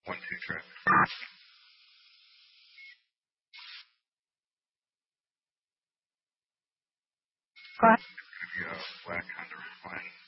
One, two, three. Go ahead. Give you a whack on the refine.